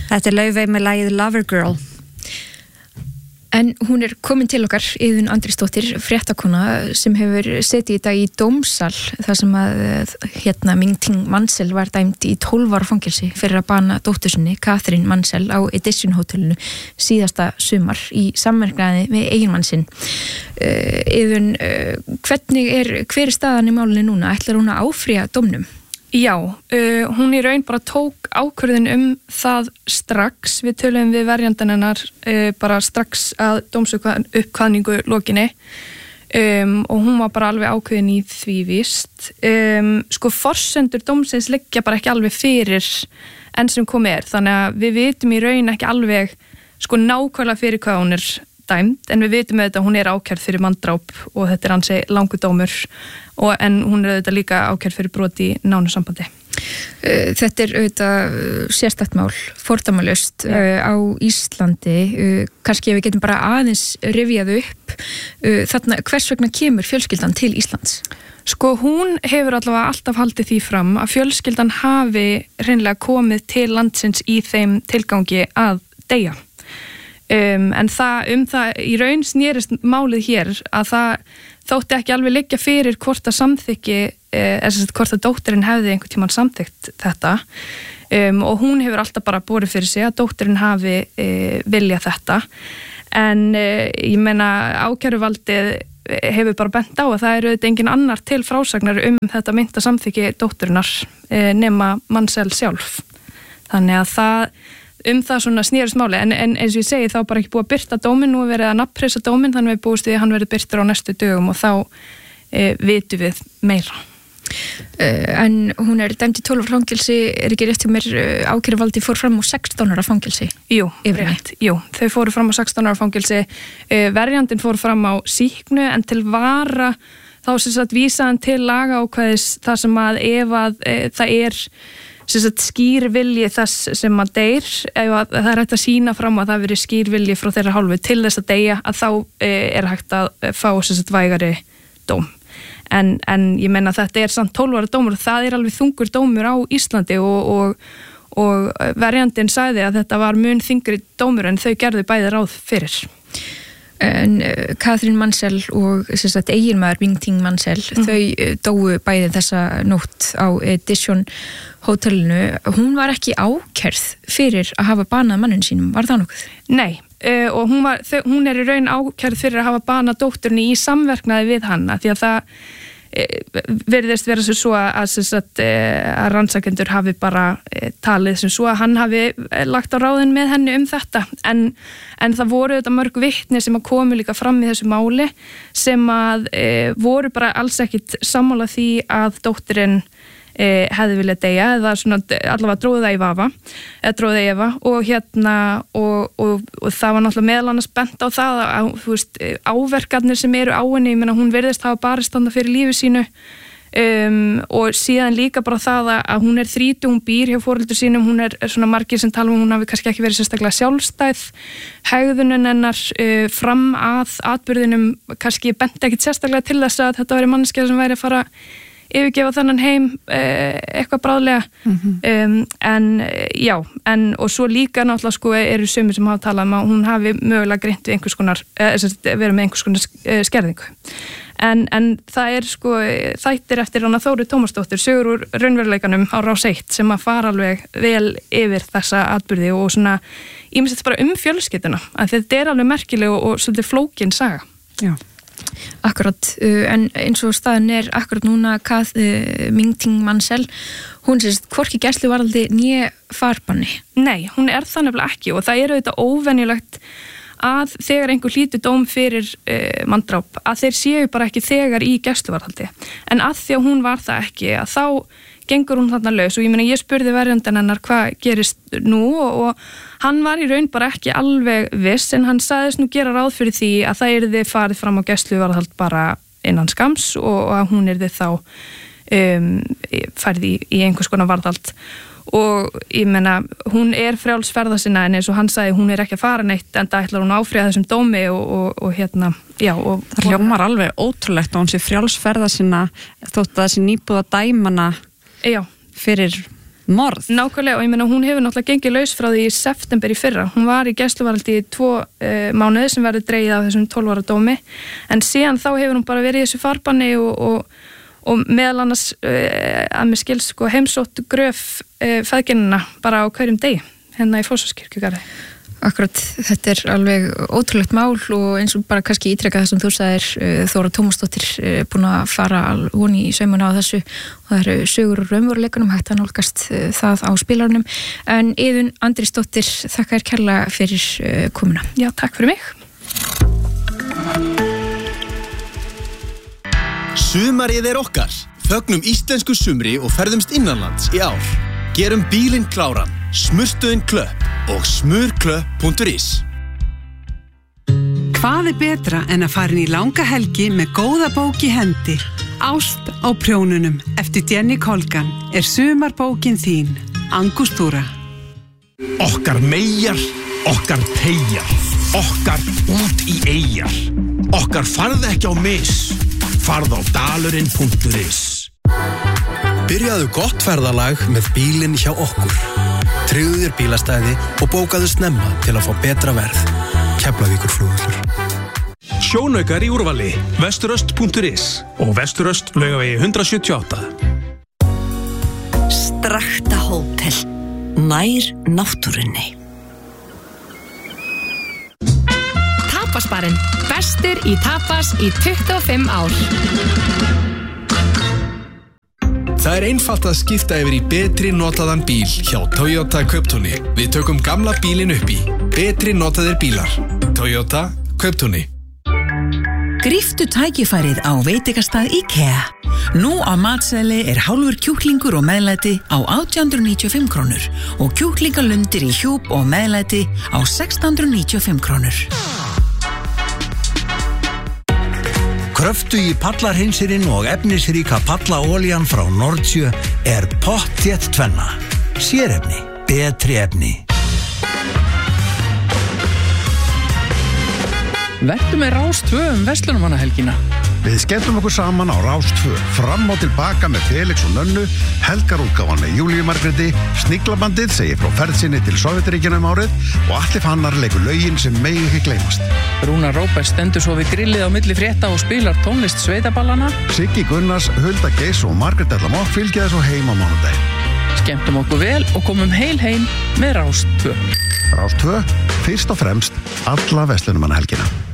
Þetta Laufey með lagið Lover Girl. En hún komin til okkar, Iðunn Andrésdóttir, fréttakona sem hefur setið í dag í dómsal þar sem að Ming-Ting Mansell var dæmd í 12 ára fangelsi fyrir að bana dóttur sinni, Katrín Mansell, á Edition hótelinu síðasta sumar í samverknaði með eiginmann sinn. Iðunn, hver staðan í málinu núna? Ætlar hún að áfrýja dómnum? Já, hún í raun bara tók ákvörðun það strax, við töluðum við verjandan hennar bara strax að dómsuppkvaðningu lokinni og hún var bara alveg ákveðin í því víst. Forsendur dómsins liggja bara ekki alveg fyrir enn sem komið þannig að við vitum í raun ekki alveg nákvæmlega fyrir hvað hún dæmd, en við vitum auðvitað að hún ákærð fyrir manndráp og þetta ansi langur dómur en hún auðvitað líka ákærð fyrir brot í nánu sambandi. Þetta auðvitað sérstakt mál, fordæmalaust á Íslandi, kannski ef við getum bara aðeins rifjað upp þarna, hvers vegna kemur fjölskyldan til Íslands? Hún hefur allavega alltaf haldið því fram að fjölskyldan hafi hreinlega komið til landsins í þeim tilgangi að deyja. En það í raun snerist málið hér að það þótti ekki alveg liggja fyrir hvort að samþykki hvort að dóttirinn hefði einhvern tímann samþykkt þetta og hún hefur alltaf bara borið fyrir sig að dóttirinn hafi viljað þetta en ég meina ákæruvaldið hefur bara bent á að það auðvitað engin annar til frásagnar þetta meinta samþykki dótturinnar nema Mansell sjálf. Þannig að það svona snerist máli en eins og ég segi þá bara ekki búið að birta dóminn og verið að nafnprisa dóminn þannig við búist við að hann verið birtur á næstu dögum og þá vitum við meira. En hún dæmd í 12 ára fangelsi, ekki rétt hjá mér ákæruvaldi fór fram á 16 ára fangelsi? Jú, rétt, þau fóru fram á 16 ára fangelsi, verjandinn fór fram á sýknu en til vara þá vísaðan til lagaákvæðis þar sem að ef að það skýr vilji þess sem að deyr, ef það hægt að sína fram að það verið skýr vilji frá þeirra hálfu til þess að deyja, að þá hægt að fá vægari dóm. En ég meina þetta samt 12 ára dómur og það alveg þungur dómur á Íslandi og verjandinn sagði að þetta var mun þyngri dómur en þau gerðu bæði ráð fyrir. En Katrín Mansell og eiginmaður Ming-Ting Mansell, þau dóu bæði þessa nótt á Edition hótelinu. Hún var ekki ákærð fyrir að hafa banað manninn sínum, var það nokkuð? Nei, og hún í raun ákærð fyrir að hafa banað dótturni í samverknaði við hana því að það virðist vera svo að rannsakendur hafi bara talið sem svo að hann hafi lagt á ráðin með henni þetta en það voru þetta mörg vitni sem að komu líka fram í þessu máli sem að voru bara alls ekkit sammála því að dóttirinn hefði viljað deyja eða allavega dróði það í vafa eða dróði það í efa og það var náttúrulega meðal annars bent á það að áverkarnir sem á henni, ég meina hún virðist hafa bara standa fyrir lífi sínu og síðan líka bara það að hún 30, hún býr hjá foreldur sínum, hún svona margir sem tala hún hafi kannski ekki verið sérstaklega sjálfstæð, hegðunin hennar fram að atburðinum kannski bent ekkit sérstaklega til þess að þetta væri manneskja sem væri að fara yfirgefa þennan heim eitthvað bráðlega og svo líka náttúrulega sumir sem hafa talað að hún hafi mögulega greint við einhvers konar verið með einhvers konar skerðingu en það þættir eftir hana Þóru Tómasdóttur sögur úr raunveruleikanum á Rás 1 sem að fara alveg vel yfir þessa atburði og svona ýmislegt bara fjölskylduna að þetta alveg merkileg og svolítið flókin saga. Já. Akkurat, en eins og staðan akkurat núna Ming-Ting Mansell, hún hvorki gæsluvarðhaldi né farbanni. Nei, hún það nefnilega ekki og það auðvitað óvenjulegt að þegar einhver hlýtur dóm fyrir manndráp, að þeir séu bara ekki þegar í gæsluvarðhaldi en að því að hún var það ekki, að þá gengur hún þarna laus og ég spurði verjandan hennar hvað gerist nú og hann var í raun bara ekki alveg viss en hann sagðist nú gera ráð fyrir því að það yrði farið fram á gæsluvarðhald bara innan skams og að hún yrði þá færði í einhvers konar varðhald og ég meina hún frjáls ferða sinna en eins og hann sagði hún ekki að fara neitt en það ætlar hún að áfrýja þessum dómi og það hljómar alveg ótrúlegt að hún frjáls ferða sinna þótt að þessi nýbúða dæmana fyrir morð. Nákvæmlega, og ég meina hún hefur náttúrulega gengið laus frá því í september í fyrra. Hún var í gæsluvarðhaldi í 2 mánuði sem verður dregið af þessum 12 ára dómi, en síðan þá hefur hún bara verið í þessu farbanni og meðal annars að mér skils sko heimsótt gröf feðginina bara á hverjum degi hérna í Fossvogskirkjugarði. Akkurat, þetta alveg ótrúlegt mál og eins og bara kannski ítrekka það sem þú sagðir, Þóra Tómasdóttir búin að fara honi í saumuna á þessu og það eru sögur og raunveruleikunum hægt að nálgast það á spilarunum. En Iðunn Andrésdóttir, þakka þér kærlega fyrir komuna. Já, takk fyrir mig. Sumarið okkar. Fögnum íslensku sumri og ferðumst innanlands í ár. Gerum bílinn kláran, smurstuðin Klöpp og smurklöpp.is. Hvað betra en að fara inn í langa helgi með góða bók í hendi? Ást á prjónunum eftir Jenny Colgan sumarbókin þín, Angústúra. Okkar meyjar, okkar teygjar, okkar út í eyjar. Okkar farð ekki á mis, farð á dalurinn.is. Byrjaðu gott ferðalag með bílinn hjá okkur. Tryggðu þér bílastæði og bókaðu snemma til að fá betra verð. Keflavíkurflugvöllur. Sjónaukar í úrvali, vesturöst.is og Vesturöst Laugavegi 178. Strakta hótel, nær náttúrunni. Tapasbarinn, bestur í tapas í 25 ár. Það einfalt að skipta yfir í betri notaðan bíl hjá Toyota Kauptúni. Við tökum gamla bílinn upp í betri notaðir bílar. Toyota Kauptúni. Gríftu tækifærið á veitingastað IKEA. Nú á matseðli hálfur kjúklingur og meðlæti á 1895 krónur og kjúklingalundir í hjúp og meðlæti á 1695 krónur. Kröftu í pallarhreinsirinn og efnisríka pallaolían frá Nordsjö pottþétt tvenna. Sérefni, betri efni. Vertu með Rás 2 verslunarmannahelgina. Við skemmtum okkur saman á Rás 2, fram og tilbaka með Felix og Nönnu, helgarútgáfan með Júlíu Margréti, Sniglabandið segir frá ferð sinni til Sovétríkjanna árið og Atli Fannar leikur lögin sem megi ekki gleymast. Rúnar Róbert stendur svo við grillið á milli frétta og spilar tónlist sveitaballana. Siggi Gunnars, Hulda Geiss og Margrét Ella Mokk fylgja þessu heim á mánudaginn. Skemmtum okkur vel og komum heil heim með Rás 2. Rás 2, fyrst og fremst alla verslunarmannahelgina.